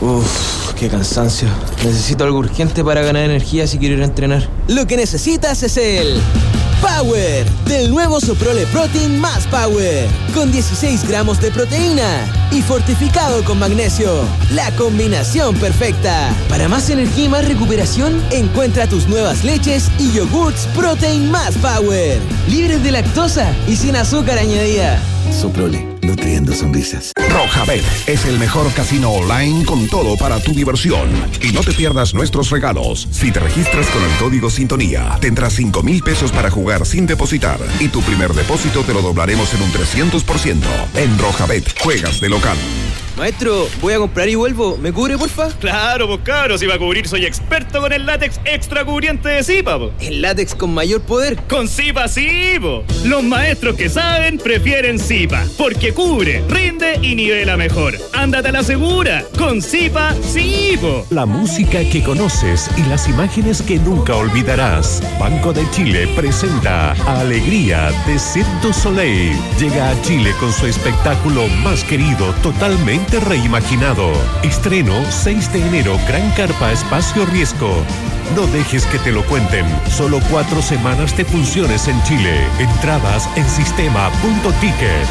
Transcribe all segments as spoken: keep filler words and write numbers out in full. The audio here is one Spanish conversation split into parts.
Uff, qué cansancio. Necesito algo urgente para ganar energía si quiero ir a entrenar. Lo que necesitas es el Power del nuevo Soprole Protein más Power, con dieciséis gramos de proteína y fortificado con magnesio. La combinación perfecta. Para más energía y más recuperación, encuentra tus nuevas leches y yogurts Protein más Power, libres de lactosa y sin azúcar añadida. Soprole, nutriendo sonrisas. Rojabet es el mejor casino online con todo para tu diversión. Y no te pierdas nuestros regalos. Si te registras con el código Sintonía, tendrás cinco mil pesos para jugar sin depositar. Y tu primer depósito te lo doblaremos en un trescientos por ciento. En Rojabet, juegas de local. Maestro, voy a comprar y vuelvo. ¿Me cubre, porfa? Claro, pues cabro, si va a cubrir soy experto con el látex extra cubriente de Zipa, po. ¿El látex con mayor poder? Con Zipa sí, po. Los maestros que saben prefieren Zipa, porque cubre, rinde y nivela mejor. Ándate a la segura, con Zipa sí, po. La música que conoces y las imágenes que nunca olvidarás. Banco de Chile presenta Alegría de Cirque du Soleil. Llega a Chile con su espectáculo más querido, totalmente reimaginado. Estreno seis de enero, Gran Carpa Espacio Riesgo. No dejes que te lo cuenten. Solo cuatro semanas de funciones en Chile. Entradas en sistema punto ticket.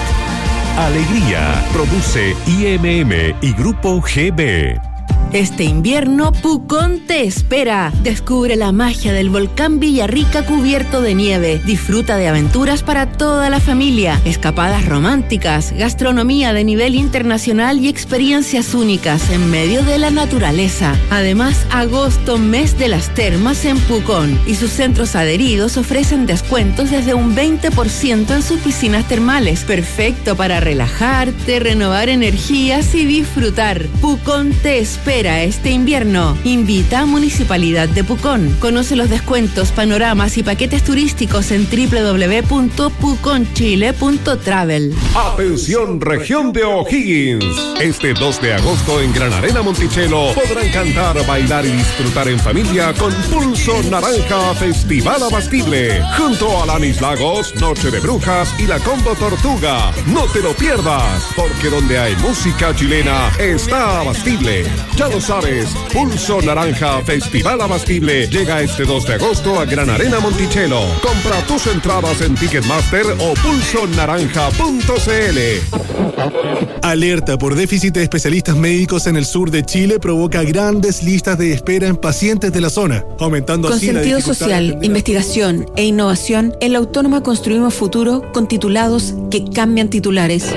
Alegría. Produce I M M y Grupo G B. Este invierno, Pucón te espera. Descubre la magia del volcán Villarrica cubierto de nieve. Disfruta de aventuras para toda la familia, escapadas románticas, gastronomía de nivel internacional y experiencias únicas en medio de la naturaleza. Además, agosto, mes de las termas en Pucón, y sus centros adheridos ofrecen descuentos desde un veinte por ciento en sus piscinas termales. Perfecto para relajarte, renovar energías y disfrutar. Pucón te espera este invierno. Invita a Municipalidad de Pucón. Conoce los descuentos, panoramas y paquetes turísticos en doble u doble u doble u punto puconchile punto travel. Atención, región de O'Higgins. Este dos de agosto en Gran Arena Monticello podrán cantar, bailar y disfrutar en familia con Pulso Naranja Festival Abastible. Junto a Lanis Lagos, Noche de Brujas y la Combo Tortuga. No te lo pierdas, porque donde hay música chilena está Abastible. Ya lo sabes, Pulso Naranja Festival Abastible llega este dos de agosto a Gran Arena Monticello. Compra tus entradas en Ticketmaster o pulso naranja punto c l. Alerta por déficit de especialistas médicos en el sur de Chile provoca grandes listas de espera en pacientes de la zona, aumentando con así la sentido dificultad social, de atender. investigación e innovación, en la Autónoma construimos futuro con titulados que cambian titulares.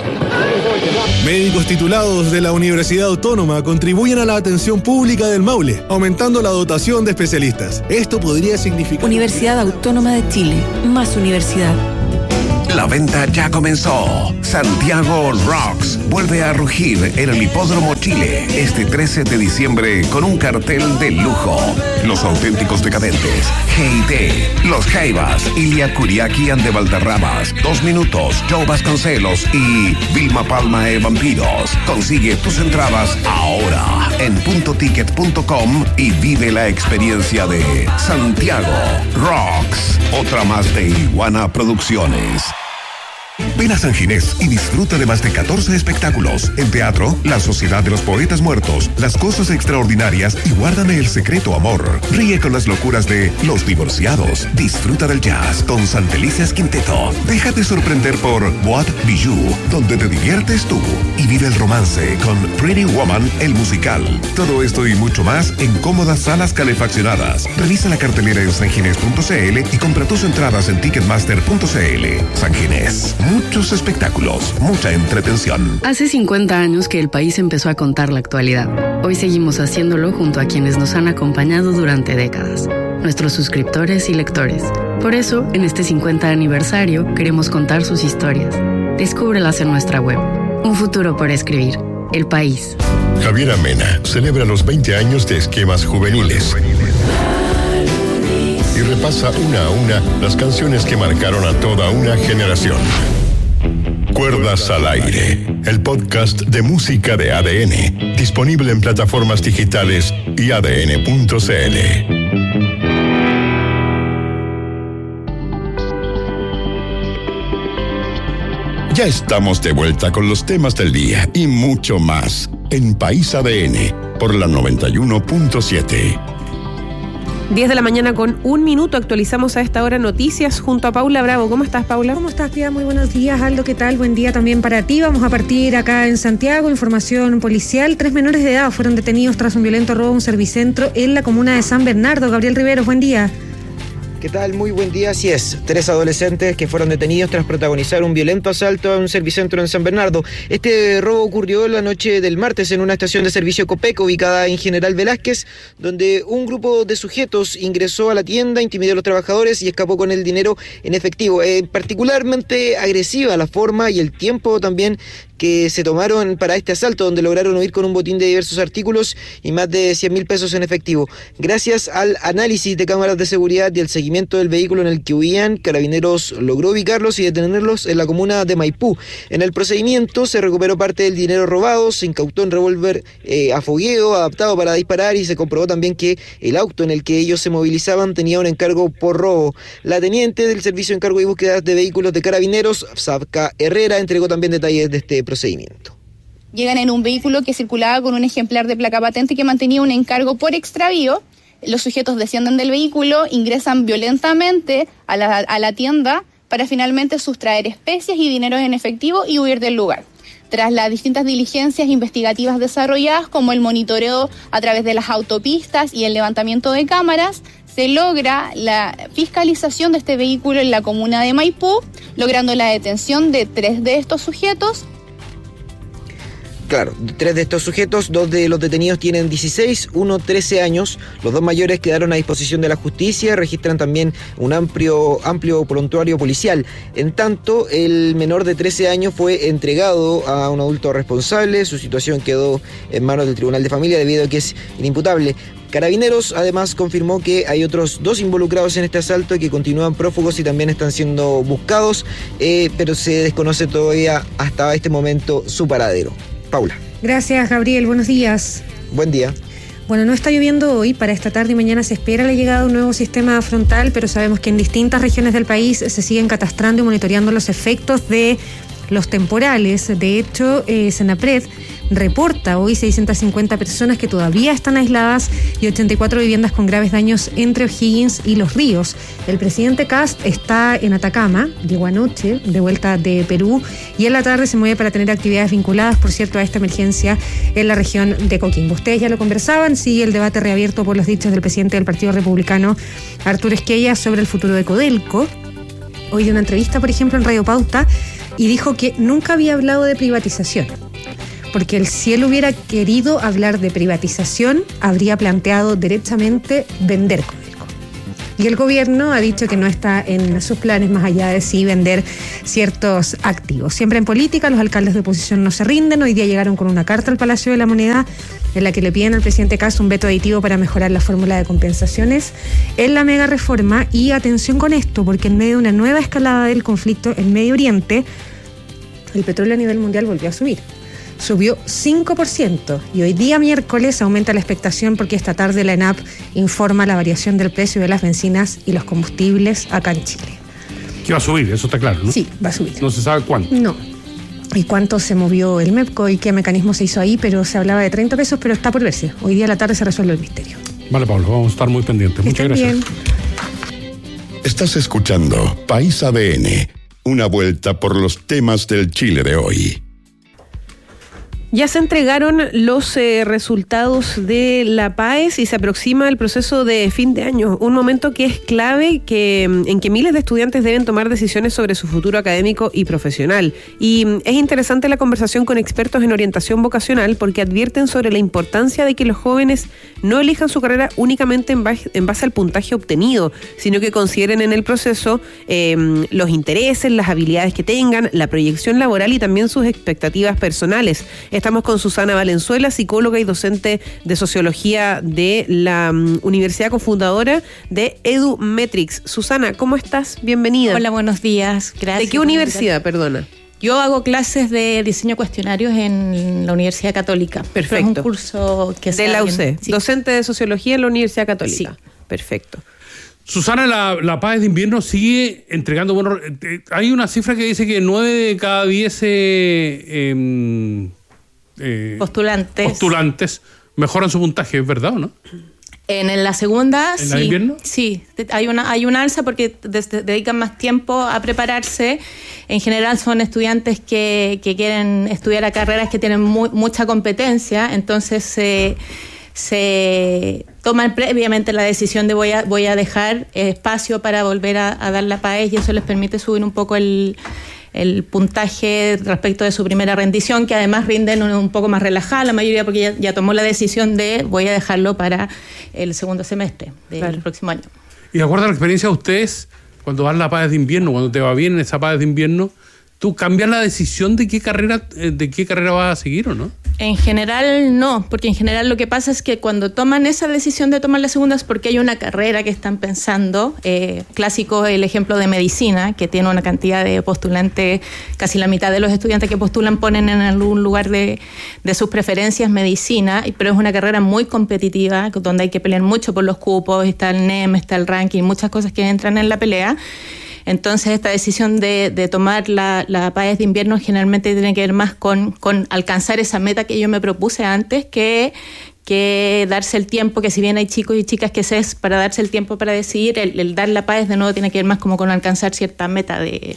Médicos titulados de la Universidad Autónoma contribuyen a la atención pública del Maule, aumentando la dotación de especialistas. Esto podría significar... Universidad Autónoma de Chile, más universidad. La venta ya comenzó. Santiago Rocks vuelve a rugir en el Hipódromo Chile este trece de diciembre con un cartel de lujo. Los auténticos decadentes, G I T, Los Jaivas, Ilia Kuriaki and de Valderramas, Dos Minutos, Joe Vasconcelos y Vilma Palma e Vampiros. Consigue tus entradas ahora en punto ticket punto com y vive la experiencia de Santiago Rocks. Otra más de Iguana Producciones. Ven a San Ginés y disfruta de más de catorce espectáculos. En teatro, La Sociedad de los Poetas Muertos, Las Cosas Extraordinarias y Guárdame el Secreto Amor. Ríe con las locuras de Los Divorciados. Disfruta del jazz con Santelicias Quinteto. Déjate sorprender por Boîte Bijou, donde te diviertes tú. Y vive el romance con Pretty Woman, el musical. Todo esto y mucho más en cómodas salas calefaccionadas. Revisa la cartelera en sanginés punto c l y compra tus entradas en ticketmaster punto c l. San Ginés. Muchos espectáculos, mucha entretención. Hace cincuenta años que el país empezó a contar la actualidad. Hoy seguimos haciéndolo junto a quienes nos han acompañado durante décadas, nuestros suscriptores y lectores. Por eso, en este cincuenta aniversario, queremos contar sus historias. Descúbrelas en nuestra web. Un futuro por escribir. El País. Javier Amena celebra los veinte años de Esquemas Juveniles y repasa una a una las canciones que marcaron a toda una generación. Cuerdas al Aire, el podcast de música de A D N, disponible en plataformas digitales y a d n punto c l. Ya estamos de vuelta con los temas del día y mucho más. en País A D N, por la noventa y uno punto siete. diez de la mañana con un minuto, actualizamos a esta hora noticias junto a Paula Bravo. ¿Cómo estás, Paula? ¿Cómo estás, tía? Muy buenos días, Aldo. ¿Qué tal? Buen día también para ti. Vamos a partir acá en Santiago. Información policial. Tres menores de edad fueron detenidos tras un violento robo a un servicentro en la comuna de San Bernardo. Gabriel Riveros, buen día. ¿Qué tal? Muy buen día. Así es, tres adolescentes que fueron detenidos tras protagonizar un violento asalto a un servicentro en San Bernardo. Este robo ocurrió la noche del martes en una estación de servicio Copec ubicada en General Velázquez, donde un grupo de sujetos ingresó a la tienda, intimidó a los trabajadores y escapó con el dinero en efectivo. Eh, particularmente agresiva la forma y el tiempo también que se tomaron para este asalto, donde lograron huir con un botín de diversos artículos y más de cien mil pesos en efectivo. Gracias al análisis de cámaras de seguridad y el seguimiento del vehículo en el que huían, Carabineros logró ubicarlos y detenerlos en la comuna de Maipú. En el procedimiento se recuperó parte del dinero robado, se incautó un revólver eh, a fogueo adaptado para disparar y se comprobó también que el auto en el que ellos se movilizaban tenía un encargo por robo. La teniente del Servicio de Encargo y Búsqueda de Vehículos de Carabineros, Sabka Herrera, entregó también detalles de este procedimiento. Llegan en un vehículo que circulaba con un ejemplar de placa patente que mantenía un encargo por extravío. Los sujetos descienden del vehículo, ingresan violentamente a la, a la tienda para finalmente sustraer especies y dinero en efectivo y huir del lugar. Tras las distintas diligencias investigativas desarrolladas, como el monitoreo a través de las autopistas y el levantamiento de cámaras, se logra la fiscalización de este vehículo en la comuna de Maipú, logrando la detención de tres de estos sujetos. Claro, tres de estos sujetos, dos de los detenidos tienen dieciséis, uno trece años. Los dos mayores quedaron a disposición de la justicia, registran también un amplio, amplio prontuario policial. En tanto, el menor de trece años fue entregado a un adulto responsable. Su situación quedó en manos del Tribunal de Familia debido a que es inimputable. Carabineros además confirmó que hay otros dos involucrados en este asalto y que continúan prófugos y también están siendo buscados, eh, pero se desconoce todavía hasta este momento su paradero. Paula. Gracias, Gabriel. Buenos días. Buen día. Bueno, no está lloviendo hoy. Para esta tarde y mañana se espera la llegada de un nuevo sistema frontal, pero sabemos que en distintas regiones del país se siguen catastrando y monitoreando los efectos de los temporales. De hecho, eh, Senapred reporta hoy seiscientas cincuenta personas que todavía están aisladas y ochenta y cuatro viviendas con graves daños entre O'Higgins y Los Ríos. El presidente Kast está en Atacama, llegó anoche de vuelta de Perú y en la tarde se mueve para tener actividades vinculadas, por cierto, a esta emergencia en la región de Coquimbo. Ustedes ya lo conversaban, sigue el debate reabierto por los dichos del presidente del Partido Republicano, Arturo Esquella, sobre el futuro de Codelco. Hoy dio una entrevista, por ejemplo, en Radio Pauta y dijo que nunca había hablado de privatización, porque si él hubiera querido hablar de privatización, habría planteado derechamente vender Codelco. Y el gobierno ha dicho que no está en sus planes más allá de sí vender ciertos activos. Siempre en política, los alcaldes de oposición no se rinden. Hoy día llegaron con una carta al Palacio de la Moneda en la que le piden al presidente Kast un veto aditivo para mejorar la fórmula de compensaciones en la mega reforma. Y atención con esto, porque en medio de una nueva escalada del conflicto en Medio Oriente, el petróleo a nivel mundial volvió a subir. Subió cinco por ciento y hoy día miércoles aumenta la expectación porque esta tarde la ENAP informa la variación del precio de las bencinas y los combustibles acá en Chile. ¿Qué va a subir? Eso está claro, ¿no? Sí, va a subir. No se sabe cuánto. No. Y cuánto se movió el MEPCO y qué mecanismo se hizo ahí, pero se hablaba de treinta pesos, pero está por verse. Hoy día a la tarde se resuelve el misterio. Vale, Pablo, vamos a estar muy pendientes. Muchas gracias. Bien. Estás escuchando País A D N, una vuelta por los temas del Chile de hoy. Ya se entregaron los eh, resultados de la PAES y se aproxima el proceso de fin de año, un momento que es clave que, en que miles de estudiantes deben tomar decisiones sobre su futuro académico y profesional. Y es interesante la conversación con expertos en orientación vocacional porque advierten sobre la importancia de que los jóvenes no elijan su carrera únicamente en base, en base al puntaje obtenido, sino que consideren en el proceso eh, los intereses, las habilidades que tengan, la proyección laboral y también sus expectativas personales. Estamos con Susana Valenzuela, psicóloga y docente de Sociología de la um, Universidad cofundadora de EduMetrix. Susana, ¿cómo estás? Bienvenida. Hola, buenos días. Gracias. ¿De qué universidad, perdona? Yo hago clases de diseño cuestionarios en la Universidad Católica. Perfecto. Es un curso que de la U C, sí. Docente de Sociología en la Universidad Católica. Sí. Perfecto. Susana, la, la PAES de invierno sigue entregando buenos... Eh, hay una cifra que dice que nueve de cada diez... Eh, eh, eh, postulantes. postulantes mejoran su puntaje, ¿verdad o no? En la segunda, ¿En sí. la de invierno? Sí, hay una, hay una alza porque desde, dedican más tiempo a prepararse. En general son estudiantes que, que quieren estudiar a carreras que tienen muy, mucha competencia, entonces se, se toman previamente la decisión de voy a, voy a dejar espacio para volver a, a dar la PAES y eso les permite subir un poco el... el puntaje respecto de su primera rendición, que además rinden un, un poco más relajada la mayoría porque ya, ya tomó la decisión de voy a dejarlo para el segundo semestre del claro. próximo año. Y de acuerdo a la experiencia de ustedes, cuando vas a la PAES de invierno, cuando te va bien en esa PAES de invierno, ¿tú cambias la decisión de qué carrera, de qué carrera vas a seguir o no? En general no, porque en general lo que pasa es que cuando toman esa decisión de tomar la segunda es porque hay una carrera que están pensando, eh, clásico el ejemplo de medicina, que tiene una cantidad de postulantes, casi la mitad de los estudiantes que postulan ponen en algún lugar de, de sus preferencias medicina, pero es una carrera muy competitiva, donde hay que pelear mucho por los cupos, está el N E M, está el ranking, muchas cosas que entran en la pelea. Entonces esta decisión de, de tomar la, la PAES de invierno generalmente tiene que ver más con, con alcanzar esa meta que yo me propuse antes que, que darse el tiempo, que si bien hay chicos y chicas que se es para darse el tiempo para decidir, el, el dar la PAES de nuevo tiene que ver más como con alcanzar cierta meta de,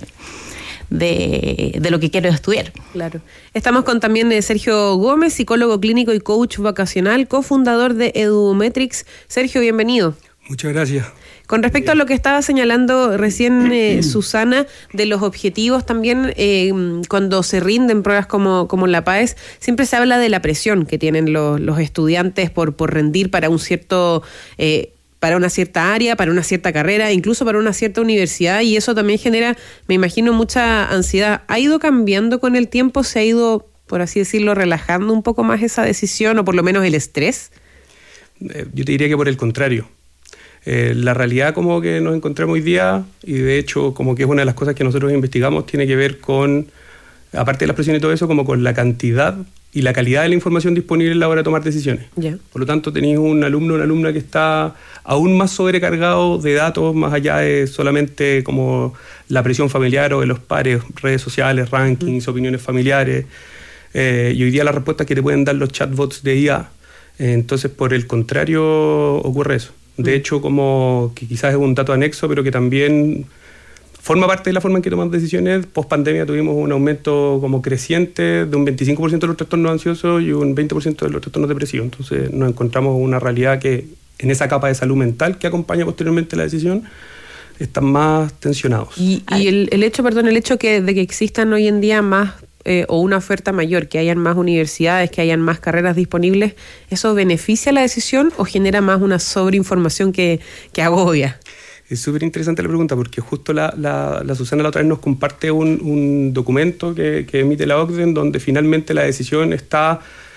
de, de lo que quiero estudiar. Claro. Estamos con también Sergio Gómez, psicólogo clínico y coach vacacional, cofundador de Edumetrics. Sergio, bienvenido. Muchas gracias. Con respecto a lo que estaba señalando recién eh, Susana, de los objetivos también, eh, cuando se rinden pruebas como, como la PAES, siempre se habla de la presión que tienen los, los estudiantes por, por rendir para un cierto... Eh, para una cierta área, para una cierta carrera, incluso para una cierta universidad, y eso también genera, me imagino, mucha ansiedad. ¿Ha ido cambiando con el tiempo? ¿Se ha ido, por así decirlo, relajando un poco más esa decisión, o por lo menos el estrés? Eh, yo te diría que por el contrario. Eh, la realidad como que nos encontramos hoy día, y de hecho como que es una de las cosas que nosotros investigamos, tiene que ver con, aparte de la presión y todo eso, como con la cantidad y la calidad de la información disponible a la hora de tomar decisiones. Yeah. Por lo tanto, tenéis un alumno o una alumna que está aún más sobrecargado de datos, más allá de solamente como la presión familiar o de los pares, redes sociales, rankings, mm. opiniones familiares. Eh, y hoy día las respuestas que te pueden dar los chatbots de I A. Eh, entonces, por el contrario, ocurre eso. De hecho, como que quizás es un dato anexo, pero que también forma parte de la forma en que tomamos decisiones. Post pandemia tuvimos un aumento como creciente de un veinticinco por ciento de los trastornos ansiosos y un veinte por ciento de los trastornos depresivos. Entonces nos encontramos una realidad que en esa capa de salud mental que acompaña posteriormente la decisión están más tensionados. Y, y el, el hecho, perdón, el hecho que, de que existan hoy en día más Eh, o una oferta mayor, que hayan más universidades, que hayan más carreras disponibles, ¿eso beneficia la decisión o genera más una sobreinformación que, que agobia? Es súper interesante la pregunta, porque justo la, la, la Susana la otra vez nos comparte un, un documento que, que emite la O C D E, en donde finalmente la decisión está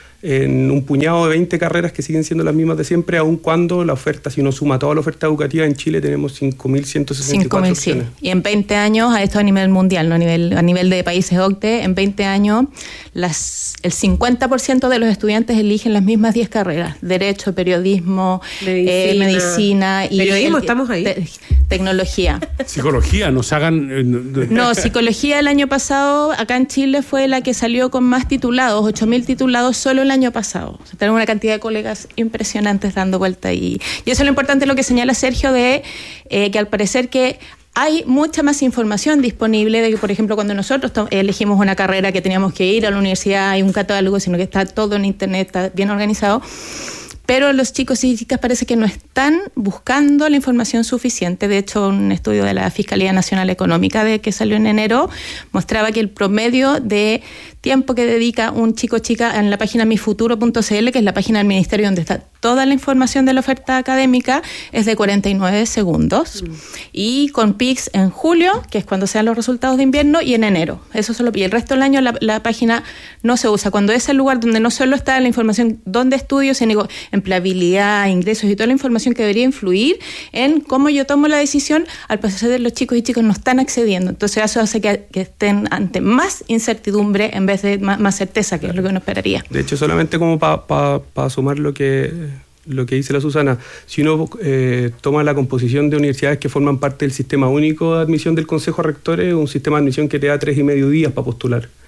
en un puñado de veinte carreras que siguen siendo las mismas de siempre, aun cuando la oferta, si uno suma toda la oferta educativa en Chile, tenemos cinco mil ciento sesenta y cuatro cinco mil, opciones. Sí. Y en veinte años, a esto a nivel mundial, no a nivel, a nivel de países O C D E, en veinte años las, el cincuenta por ciento de los estudiantes eligen las mismas diez carreras: Derecho, Periodismo, Medicina, eh, medicina y Periodismo, el, estamos ahí. Te, tecnología. Psicología, no se hagan... Eh, de... No, psicología el año pasado, acá en Chile, fue la que salió con más titulados, ocho mil titulados solo el año pasado. O sea, tenemos una cantidad de colegas impresionantes dando vuelta y, y eso es lo importante, lo que señala Sergio, de eh, que al parecer que hay mucha más información disponible, de que, por ejemplo, cuando nosotros to- elegimos una carrera que teníamos que ir a la universidad, hay un catálogo, sino que está todo en internet, está bien organizado. Pero los chicos y chicas parece que no están buscando la información suficiente. De hecho, un estudio de la Fiscalía Nacional Económica de que salió en enero mostraba que el promedio de tiempo que dedica un chico o chica en la página mi futuro punto c l, que es la página del ministerio donde está toda la información de la oferta académica, es de cuarenta y nueve segundos. Mm. Y con P I C S en julio, que es cuando sean los resultados de invierno, y en enero. Eso solo, y el resto del año la, la página no se usa. Cuando es el lugar donde no solo está la información donde estudio, sino empleabilidad, ingresos y toda la información que debería influir en cómo yo tomo la decisión, al parecer de los chicos y chicas no están accediendo. Entonces eso hace que, que estén ante más incertidumbre en vez de más, más certeza, que es lo que uno esperaría. De hecho, solamente como para pa, pa sumar lo que, lo que dice la Susana, si uno eh, toma la composición de universidades que forman parte del sistema único de admisión del Consejo de Rectores, un sistema de admisión que te da tres y medio días para postular.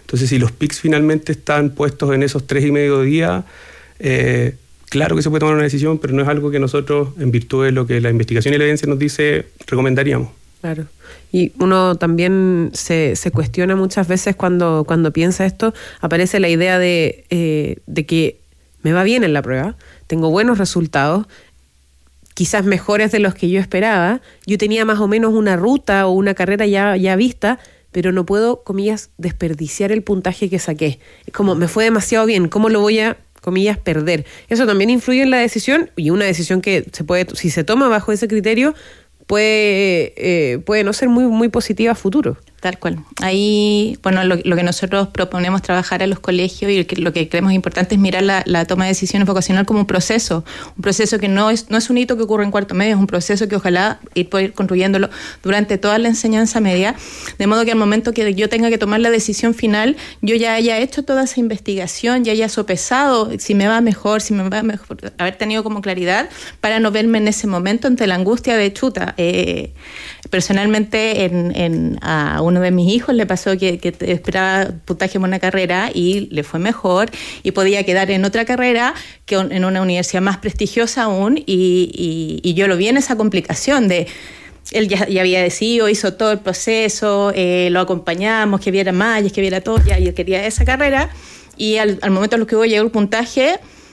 Entonces, si los pics finalmente están puestos en esos tres y medio días, eh, claro que se puede tomar una decisión, pero no es algo que nosotros, en virtud de lo que la investigación y la evidencia nos dice, recomendaríamos. Claro. Y uno también se, se cuestiona muchas veces cuando, cuando piensa esto, aparece la idea de, eh, de que me va bien en la prueba, tengo buenos resultados, quizás mejores de los que yo esperaba, yo tenía más o menos una ruta o una carrera ya, ya vista, pero no puedo, comillas, desperdiciar el puntaje que saqué. Es como, me fue demasiado bien, ¿cómo lo voy a, comillas, perder? Eso también influye en la decisión, y una decisión que se puede, si se toma bajo ese criterio, puede, eh, puede no ser muy, muy positiva a futuro. Tal cual. Ahí, bueno, lo, lo que nosotros proponemos trabajar a los colegios y lo que, lo que creemos importante es mirar la, la toma de decisiones vocacional como un proceso, un proceso que no es, no es un hito que ocurre en cuarto medio, es un proceso que ojalá ir, poder ir construyéndolo durante toda la enseñanza media, de modo que al momento que yo tenga que tomar la decisión final, yo ya haya hecho toda esa investigación, ya haya sopesado si me va mejor, si me va mejor, haber tenido como claridad para no verme en ese momento ante la angustia de chuta. Eh, personalmente, en, en a uno de mis hijos le pasó que, que esperaba puntaje en una carrera y le fue mejor y podía quedar en otra carrera que en una universidad más prestigiosa aún y, y, y yo lo vi en esa complicación de él ya, ya había decidido, hizo todo el proceso, eh, lo acompañamos, que viera Mayes, que viera todo, ya, y él quería esa carrera y al, al momento en lo que hubo llegó el puntaje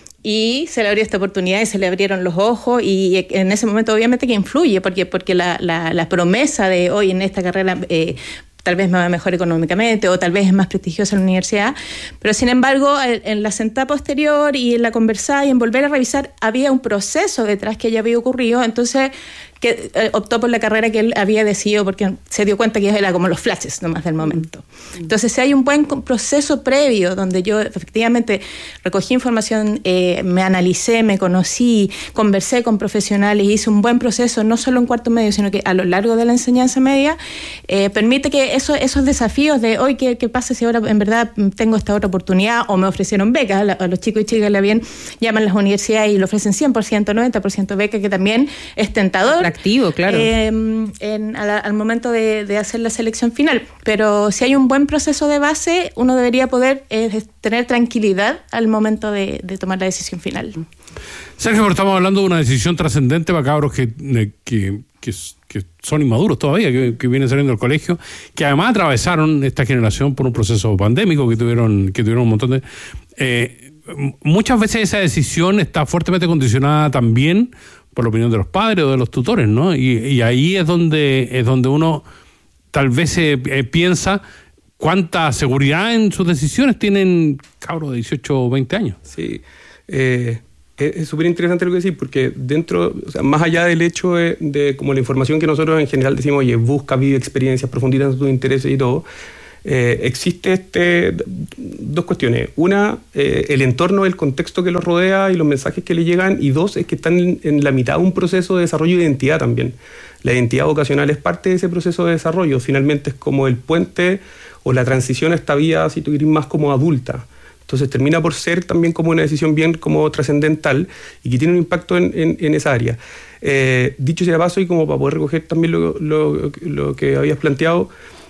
y se le abrió esta oportunidad y se le abrieron los ojos y en ese momento obviamente que influye porque, porque la, la, la promesa de hoy en esta carrera eh, tal vez me va mejor económicamente o tal vez es más prestigiosa en la universidad, pero sin embargo en la sentada posterior y en la conversada y en volver a revisar había un proceso detrás que ya había ocurrido, entonces que eh, optó por la carrera que él había decidido porque se dio cuenta que era como los flashes nomás del momento. Entonces si hay un buen proceso previo donde yo efectivamente recogí información, eh, me analicé, me conocí, conversé con profesionales, hice un buen proceso no solo en cuarto medio sino que a lo largo de la enseñanza media, eh, permite que eso, esos desafíos de hoy ¿qué, qué pasa si ahora en verdad tengo esta otra oportunidad o me ofrecieron becas, a, la, a los chicos y chicas le bien llaman las universidades y le ofrecen cien por ciento, noventa por ciento beca que también es tentador activo, claro. Eh, en, al, al momento de, de hacer la selección final. Pero si hay un buen proceso de base, uno debería poder eh, tener tranquilidad al momento de, de tomar la decisión final. Sergio, pero estamos hablando de una decisión trascendente para cabros que, que, que, que son inmaduros todavía, que, que vienen saliendo del colegio, que además atravesaron esta generación por un proceso pandémico, que tuvieron, que tuvieron un montón de... Eh, muchas veces esa decisión está fuertemente condicionada también por la opinión de los padres o de los tutores, ¿no? Y, y ahí es donde es donde uno tal vez eh, eh, piensa cuánta seguridad en sus decisiones tienen cabros de dieciocho o veinte años. Sí, eh, es súper interesante lo que decís, porque dentro, o sea, más allá del hecho de, de como la información que nosotros en general decimos, oye, busca, vive experiencias, profundiza en tus intereses y todo, Eh, existe este, dos cuestiones. Una, eh, el entorno, el contexto que los rodea y los mensajes que le llegan. Y dos, es que están en, en la mitad de un proceso de desarrollo de identidad también. La identidad vocacional es parte de ese proceso de desarrollo. Finalmente es como el puente o la transición a esta vida, si tú quieres, más como adulta. Entonces termina por ser también como una decisión bien como trascendental y que tiene un impacto en, en, en esa área. Eh, dicho sea de paso, y como para poder recoger también lo, lo, lo que habías planteado,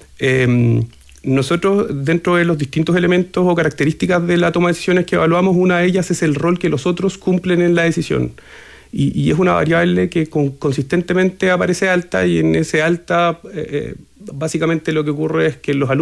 eh, nosotros, dentro de los distintos elementos o características de la toma de decisiones que evaluamos, una de ellas es el rol que los otros cumplen en la decisión. Y, y es una variable que con, consistentemente aparece alta y en ese alta, eh, básicamente lo que ocurre es que los alumnos